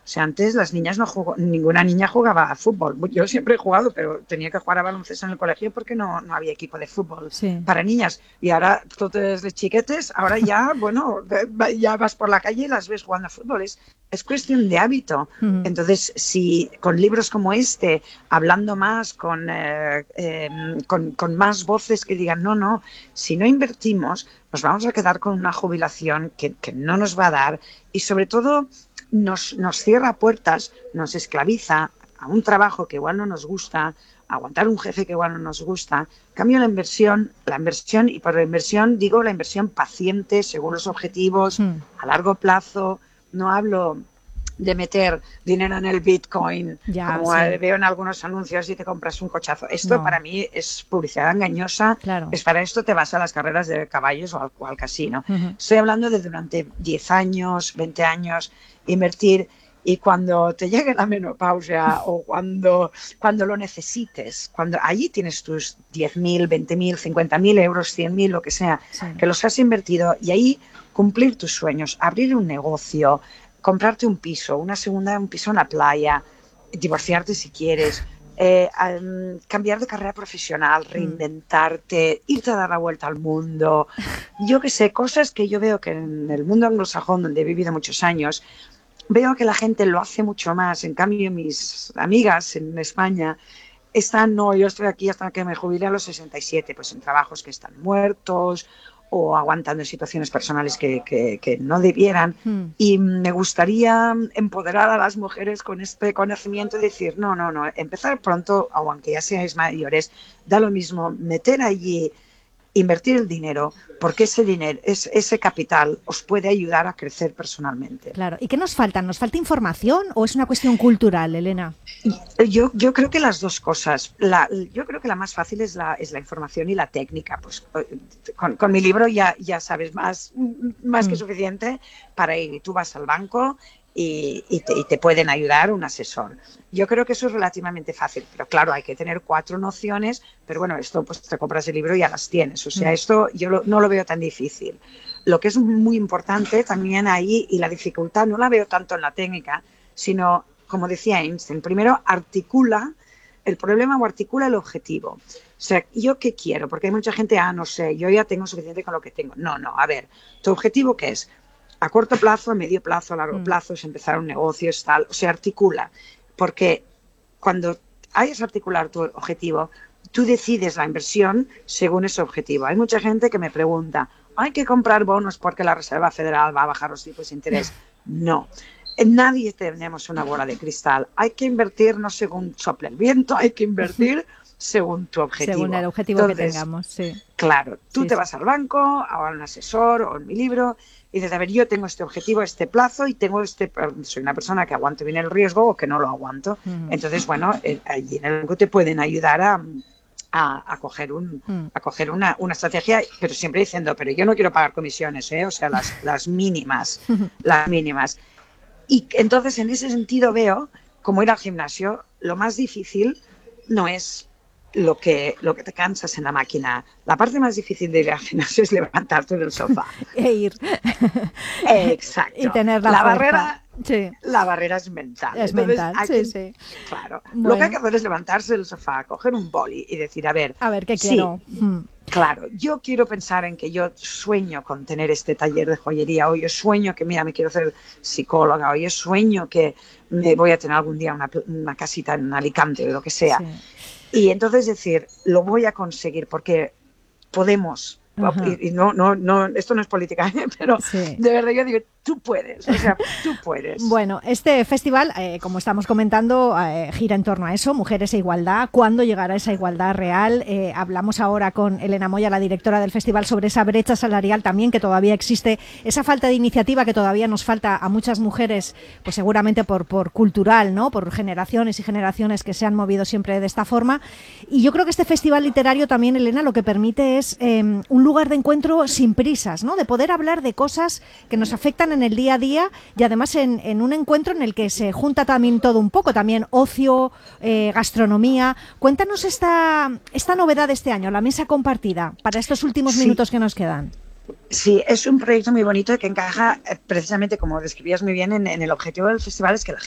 sea, antes las niñas ninguna niña jugaba a fútbol. Yo siempre he jugado, pero tenía que jugar a baloncesto en el colegio porque no había equipo de fútbol para niñas. Y ahora, todos de chiquetes, ahora ya, bueno, ya vas por la calle y las ves jugando a fútbol. Es cuestión de hábito. Entonces, si con libros como este, hablando más, con más voces que digan, no, si no invertimos, nos vamos a quedar con una jubilación que no nos va a dar y sobre todo nos cierra puertas, nos esclaviza a un trabajo que igual no nos gusta, a aguantar un jefe que igual no nos gusta. En cambio, la inversión, y por la inversión digo la inversión paciente, según los objetivos, a largo plazo. No hablo de meter dinero en el Bitcoin, como veo en algunos anuncios y te compras un cochazo. Esto para mí es publicidad engañosa. Claro. Es para esto te vas a las carreras de caballos o al casino. Estoy hablando de durante 10 años, 20 años, invertir, y cuando te llegue la menopausia o cuando lo necesites, cuando allí tienes tus 10.000, 20.000, 50.000 euros, 100.000, lo que sea, que los has invertido, y ahí cumplir tus sueños, abrir un negocio, comprarte un piso, un piso en la playa, divorciarte si quieres, cambiar de carrera profesional, reinventarte, irte a dar la vuelta al mundo. Yo qué sé, cosas que yo veo que en el mundo anglosajón, donde he vivido muchos años, veo que la gente lo hace mucho más. En cambio, mis amigas en España yo estoy aquí hasta que me jubile a los 67, pues en trabajos que están muertos o aguantando situaciones personales que no debieran. Y me gustaría empoderar a las mujeres con este conocimiento y decir, no, empezar pronto, o aunque ya seáis mayores, da lo mismo, meter allí, invertir el dinero, porque ese dinero, ese capital os puede ayudar a crecer personalmente. Claro. ¿Y qué nos falta? ¿Nos falta información o es una cuestión cultural, Elena? Yo creo que las dos cosas. Yo creo que la más fácil es la información y la técnica. Pues con mi libro ya sabes más que suficiente para ir. Tú vas al banco y te pueden ayudar un asesor. Yo creo que eso es relativamente fácil, pero claro, hay que tener 4 nociones, pero bueno, esto pues te compras el libro y ya las tienes. O sea, esto yo no lo veo tan difícil. Lo que es muy importante también ahí, y la dificultad no la veo tanto en la técnica, sino, como decía Einstein, primero articula el problema o articula el objetivo. O sea, ¿yo qué quiero? Porque hay mucha gente, no sé, yo ya tengo suficiente con lo que tengo. No, a ver, ¿tu objetivo qué es? A corto plazo, a medio plazo, a largo plazo, es empezar un negocio, es tal. O sea, articula. Porque cuando hayas articular tu objetivo, tú decides la inversión según ese objetivo. Hay mucha gente que me pregunta, ¿hay que comprar bonos porque la Reserva Federal va a bajar los tipos de interés? No. Nadie tenemos una bola de cristal. Hay que invertir no según sople el viento, hay que invertir según tu objetivo. Según el objetivo que tengamos, sí. Claro, tú te vas al banco, a un asesor o en mi libro, y dices, a ver, yo tengo este objetivo, este plazo, y soy una persona que aguanto bien el riesgo o que no lo aguanto. Entonces, bueno, allí en el banco te pueden ayudar a coger una estrategia, pero siempre diciendo, pero yo no quiero pagar comisiones, o sea, las mínimas, las mínimas. Y entonces, en ese sentido, veo, como ir al gimnasio, lo más difícil no es lo que te cansas en la máquina. La parte más difícil de ir al gimnasio es levantarte del sofá. E ir. Exacto. Y tener la barrera. Sí. La barrera es mental. Es mental, sí. Claro. Bueno. Lo que hay que hacer es levantarse del sofá, coger un boli y decir, a ver, ¿qué quiero? Claro, yo quiero pensar en que yo sueño con tener este taller de joyería, o yo sueño que, me quiero ser psicóloga, o yo sueño que me voy a tener algún día una casita en Alicante o lo que sea. Sí. Y entonces decir, lo voy a conseguir porque podemos. Y no, esto no es política, pero de verdad yo digo, tú puedes, o sea, tú puedes. Bueno, este festival, como estamos comentando, gira en torno a eso, mujeres e igualdad. ¿Cuándo llegará esa igualdad real? Hablamos ahora con Elena Moya, la directora del festival, sobre esa brecha salarial también que todavía existe, esa falta de iniciativa que todavía nos falta a muchas mujeres, pues seguramente por cultural, ¿no? Por generaciones y generaciones que se han movido siempre de esta forma. Y yo creo que este festival literario también, Elena, lo que permite es un lugar de encuentro sin prisas, ¿no? De poder hablar de cosas que nos afectan en el día a día, y además en un encuentro en el que se junta también todo un poco, también ocio, gastronomía. Cuéntanos esta novedad de este año, la mesa compartida, para estos últimos minutos que nos quedan. Sí, es un proyecto muy bonito que encaja precisamente, como describías muy bien, en el objetivo del festival, es que la